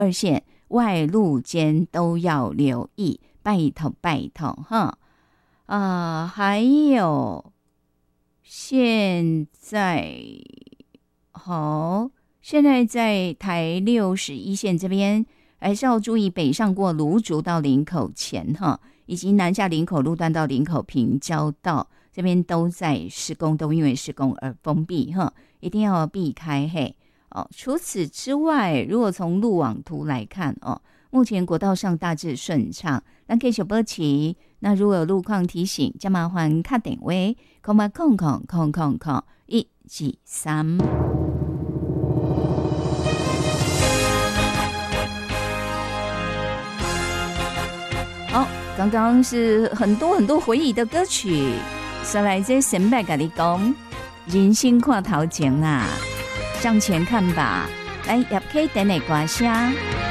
2线外路间都要留意，拜托拜托哈。还有现在在台61线这边还是要注意北上过芦竹到林口前哈，以及南下林口路段到林口平交道这边都在施工，都因为施工而封闭哈，一定要避开嘿。除此之外，如果从路网图来看目前国道上大致顺畅，咱继续保持。那如果有路况提醒，就麻烦打电话08000000123。好，刚刚是很多回忆的歌曲，说来这神拜跟你讲，人生看头前啦，向前看吧。来，也可以等你歌声。